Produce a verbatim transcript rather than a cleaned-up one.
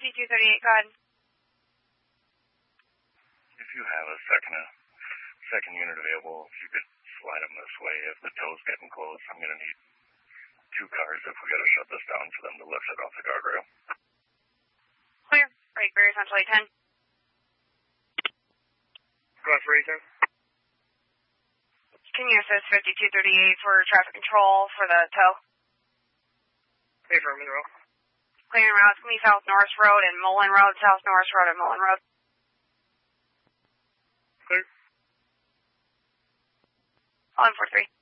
fifty-two thirty-eight, go ahead. If you have a second, uh, second unit available, if you could slide them this way. If the tow's getting close, I'm going to need two cars if we got to shut this down for them to lift it off the guardrail. Clear. Break barrier essentially ten. Cross ten. Can you assist fifty-two thirty-eight for traffic control for the tow? Hey, for Monroe. Clearing routes, going to be South Norris Road and Mullen Road, South Norris Road and Mullen Road. Clear. one four three.